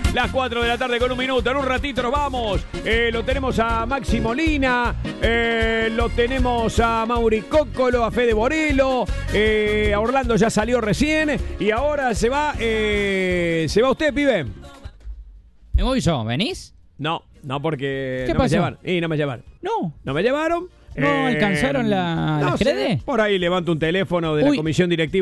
Las 4 de la tarde con 1 minuto. En un ratito nos vamos. Lo tenemos a Maxi Molina. Lo tenemos a Mauri Cóccolo, a Fede Borelo. A Orlando ya salió recién. Y ahora se va usted, pibe. Me voy yo, ¿venís? No porque ¿Qué no me pasó? llevaron. Y no me llevaron. No me llevaron. ¿No alcanzaron las redes? Por ahí levanto un teléfono de la comisión directiva